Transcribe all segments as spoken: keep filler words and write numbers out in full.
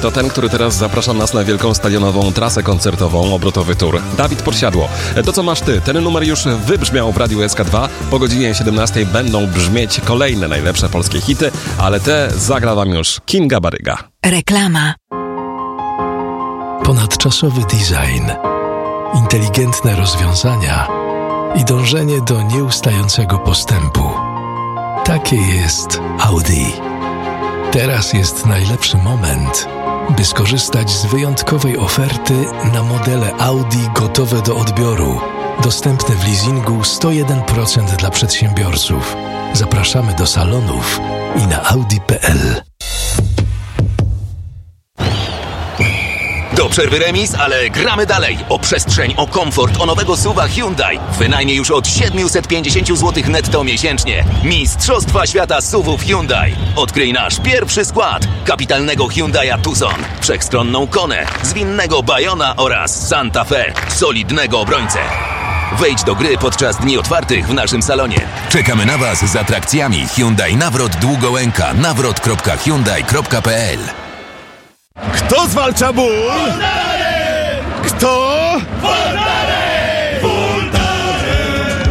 to ten, który teraz zaprasza nas na wielką stadionową trasę koncertową, obrotowy tour. Dawid Podsiadło. To co masz ty? Ten numer już wybrzmiał w Radiu S K dwa. Po godzinie siedemnastej będą brzmieć kolejne najlepsze polskie hity, ale te zagra wam już Kinga Baryga. Reklama. Ponadczasowy design, inteligentne rozwiązania i dążenie do nieustającego postępu. Takie jest Audi. Teraz jest najlepszy moment, by skorzystać z wyjątkowej oferty na modele Audi gotowe do odbioru. Dostępne w leasingu sto jeden procent dla przedsiębiorców. Zapraszamy do salonów i na audi kropka p l. Do przerwy remis, ale gramy dalej. O przestrzeń, o komfort, o nowego suwa Hyundai. Wynajmie już od siedemset pięćdziesiąt złotych netto miesięcznie. Mistrzostwa świata suwów Hyundai. Odkryj nasz pierwszy skład. Kapitalnego Hyundai'a Tucson, wszechstronną Konę, zwinnego Bayona oraz Santa Fe, solidnego obrońcę. Wejdź do gry podczas dni otwartych w naszym salonie. Czekamy na Was z atrakcjami Hyundai Nawrot Długołęka. nawrot kropka hyundai kropka p l. Kto zwalcza ból? Voltaren! Kto? Voltaren! Voltaren!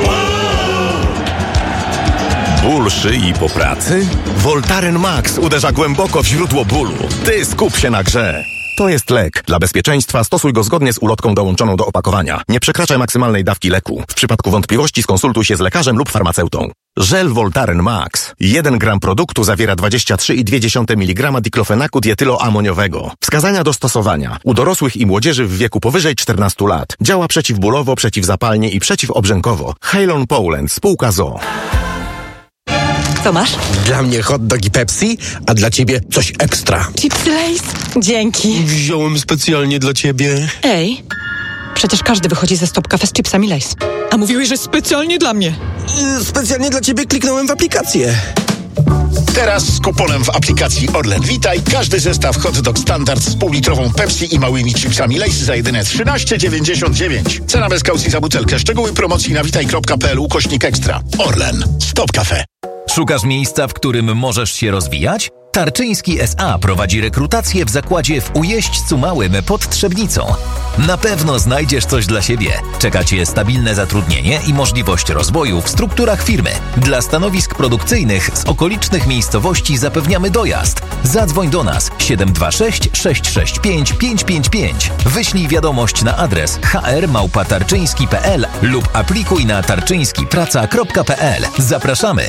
Ból szyi po pracy? Voltaren Max uderza głęboko w źródło bólu. Ty skup się na grze. To jest lek. Dla bezpieczeństwa stosuj go zgodnie z ulotką dołączoną do opakowania. Nie przekraczaj maksymalnej dawki leku. W przypadku wątpliwości skonsultuj się z lekarzem lub farmaceutą. Żel Voltaren Max. jeden gram produktu zawiera dwadzieścia trzy i dwie dziesiąte miligrama diklofenaku dietyloamoniowego. Wskazania do stosowania. U dorosłych i młodzieży w wieku powyżej czternastu lat. Działa przeciwbólowo, przeciwzapalnie i przeciwobrzękowo. Halon Poland. Spółka z o o. Co masz? Dla mnie hot dog i Pepsi, a dla ciebie coś ekstra. Chipsy Lay's? Dzięki. Wziąłem specjalnie dla ciebie. Ej, przecież każdy wychodzi ze Stop Cafe z chipsami Lay's. A mówiłeś, że specjalnie dla mnie. Yy, specjalnie dla ciebie kliknąłem w aplikację. Teraz z kuponem w aplikacji Orlen Witaj każdy zestaw hot dog standard z półlitrową Pepsi i małymi chipsami Lay's za jedyne trzynaście dziewięćdziesiąt dziewięć. Cena bez kaucji za butelkę. Szczegóły promocji na witaj kropka p l ukośnik ekstra. Orlen. Stop Cafe. Szukasz miejsca, w którym możesz się rozwijać? Tarczyński S A prowadzi rekrutację w zakładzie w Ujeźdźcu Małym pod Trzebnicą. Na pewno znajdziesz coś dla siebie. Czeka Cię stabilne zatrudnienie i możliwość rozwoju w strukturach firmy. Dla stanowisk produkcyjnych z okolicznych miejscowości zapewniamy dojazd. Zadzwoń do nas siedem dwa sześć sześć sześć pięć pięć pięć pięć. Wyślij wiadomość na adres h r małpa tarczyński kropka p l lub aplikuj na tarczyński praca kropka p l. Zapraszamy!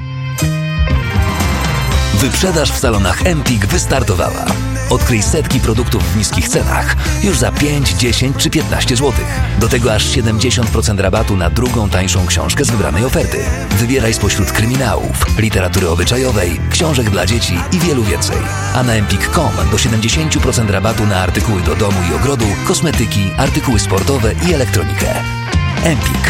Wyprzedaż w salonach Empik wystartowała. Odkryj setki produktów w niskich cenach już za pięć, dziesięć czy piętnaście złotych. Do tego aż siedemdziesiąt procent rabatu na drugą tańszą książkę z wybranej oferty. Wybieraj spośród kryminałów, literatury obyczajowej, książek dla dzieci i wielu więcej. A na empik kropka com do siedemdziesiąt procent rabatu na artykuły do domu i ogrodu, kosmetyki, artykuły sportowe i elektronikę. Empik.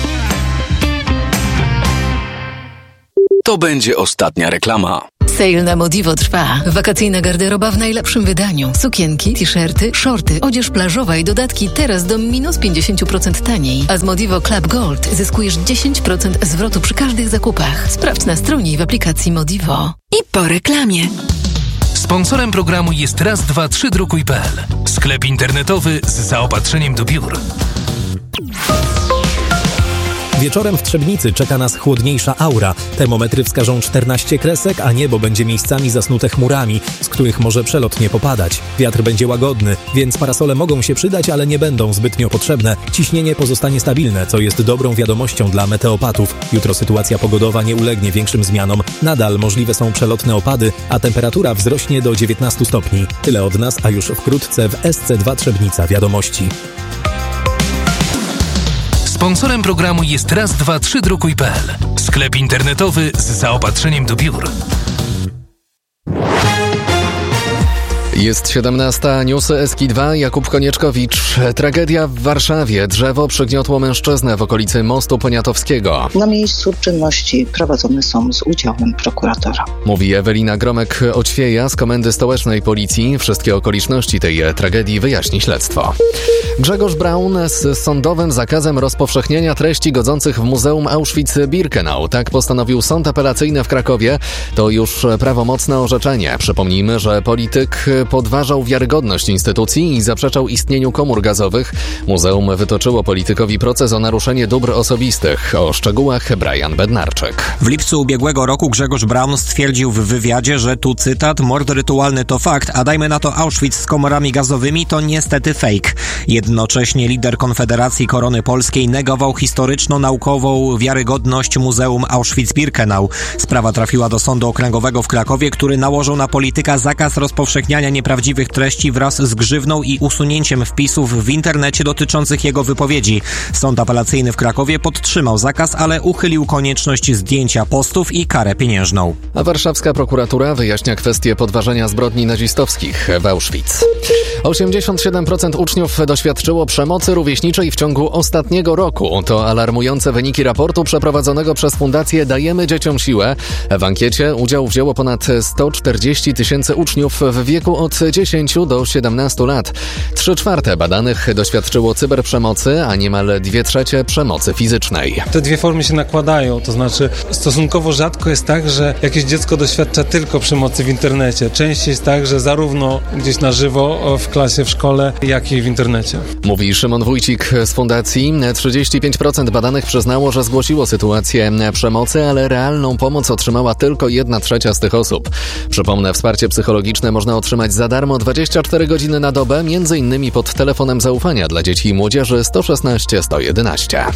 To będzie ostatnia reklama. Sale na Modivo trwa. Wakacyjna garderoba w najlepszym wydaniu. Sukienki, t-shirty, shorty, odzież plażowa i dodatki teraz do minus pięćdziesiąt procent taniej. A z Modivo Club Gold zyskujesz dziesięć procent zwrotu przy każdych zakupach. Sprawdź na stronie i w aplikacji Modivo. I po reklamie. Sponsorem programu jest raz dwa trzy drukuj kropka p l. Sklep internetowy z zaopatrzeniem do biur. Wieczorem w Trzebnicy czeka nas chłodniejsza aura. Termometry wskażą czternaście kresek, a niebo będzie miejscami zasnute chmurami, z których może przelotnie popadać. Wiatr będzie łagodny, więc parasole mogą się przydać, ale nie będą zbytnio potrzebne. Ciśnienie pozostanie stabilne, co jest dobrą wiadomością dla meteopatów. Jutro sytuacja pogodowa nie ulegnie większym zmianom. Nadal możliwe są przelotne opady, a temperatura wzrośnie do dziewiętnastu stopni. Tyle od nas, a już wkrótce w S C dwa Trzebnica wiadomości. Sponsorem programu jest raz dwa trzy drukuj kropka p l. Sklep internetowy z zaopatrzeniem do biur. Jest siedemnasta, newsy S K dwa, Jakub Konieczkowicz. Tragedia w Warszawie. Drzewo przygniotło mężczyznę w okolicy Mostu Poniatowskiego. Na miejscu czynności prowadzone są z udziałem prokuratora. Mówi Ewelina Gromek-Oćwieja z Komendy Stołecznej Policji. Wszystkie okoliczności tej tragedii wyjaśni śledztwo. Grzegorz Braun z sądowym zakazem rozpowszechniania treści godzących w Muzeum Auschwitz-Birkenau. Tak postanowił Sąd Apelacyjny w Krakowie. To już prawomocne orzeczenie. Przypomnijmy, że polityk podważał wiarygodność instytucji i zaprzeczał istnieniu komór gazowych. Muzeum wytoczyło politykowi proces o naruszenie dóbr osobistych. O szczegółach Brian Bednarczyk. W lipcu ubiegłego roku Grzegorz Braun stwierdził w wywiadzie, że tu cytat, mord rytualny to fakt, a dajmy na to Auschwitz z komorami gazowymi to niestety fake. Jednocześnie lider Konfederacji Korony Polskiej negował historyczno-naukową wiarygodność Muzeum Auschwitz-Birkenau. Sprawa trafiła do Sądu Okręgowego w Krakowie, który nałożył na polityka zakaz rozpowszechniania nieprawdziwych treści wraz z grzywną i usunięciem wpisów w internecie dotyczących jego wypowiedzi. Sąd apelacyjny w Krakowie podtrzymał zakaz, ale uchylił konieczność zdjęcia postów i karę pieniężną. A warszawska prokuratura wyjaśnia kwestię podważenia zbrodni nazistowskich w Auschwitz. osiemdziesiąt siedem procent uczniów doświadczyło przemocy rówieśniczej w ciągu ostatniego roku. To alarmujące wyniki raportu przeprowadzonego przez Fundację Dajemy Dzieciom Siłę. W ankiecie udział wzięło ponad sto czterdzieści tysięcy uczniów w wieku od dziesięciu do siedemnastu lat. Trzy czwarte badanych doświadczyło cyberprzemocy, a niemal dwie trzecie przemocy fizycznej. Te dwie formy się nakładają, to znaczy stosunkowo rzadko jest tak, że jakieś dziecko doświadcza tylko przemocy w internecie. Częściej jest tak, że zarówno gdzieś na żywo w klasie, w szkole, jak i w internecie. Mówi Szymon Wójcik z Fundacji. trzydzieści pięć procent badanych przyznało, że zgłosiło sytuację przemocy, ale realną pomoc otrzymała tylko jedna trzecia z tych osób. Przypomnę, wsparcie psychologiczne można otrzymać za darmo dwadzieścia cztery godziny na dobę, między innymi pod telefonem zaufania dla dzieci i młodzieży sto szesnaście sto jedenaście.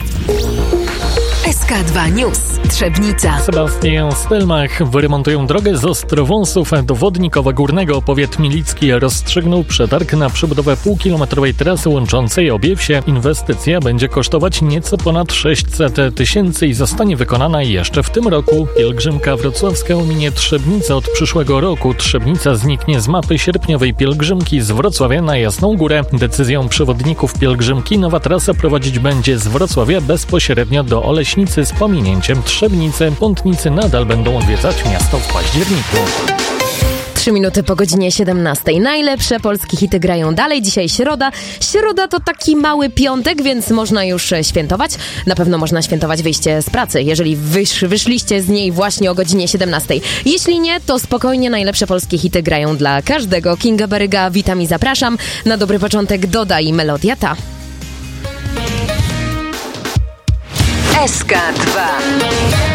S K dwa News. Trzebnica. Sebastian Stelmach wyremontują drogę z Ostrowąsów do Wodnikowa Górnego. Powiat milicki rozstrzygnął przetarg na przebudowę półkilometrowej trasy łączącej obie wsie. Inwestycja będzie kosztować nieco ponad sześćset tysięcy i zostanie wykonana jeszcze w tym roku. Pielgrzymka wrocławska ominie Trzebnicę od przyszłego roku. Trzebnica zniknie z mapy sierpniowej pielgrzymki z Wrocławia na Jasną Górę. Decyzją przewodników pielgrzymki nowa trasa prowadzić będzie z Wrocławia bezpośrednio do Oleśnicy z pominięciem Trzebnicy. Pątnicy nadal będą odwiedzać miasto w październiku. Trzy minuty po godzinie siedemnastej. Najlepsze polskie hity grają dalej. Dzisiaj środa. Środa to taki mały piątek, więc można już świętować. Na pewno można świętować wyjście z pracy, jeżeli wysz, wyszliście z niej właśnie o godzinie siedemnastej. Jeśli nie, to spokojnie najlepsze polskie hity grają dla każdego. Kinga Baryga, witam i zapraszam. Na dobry początek Doda i melodia ta. S K dwa.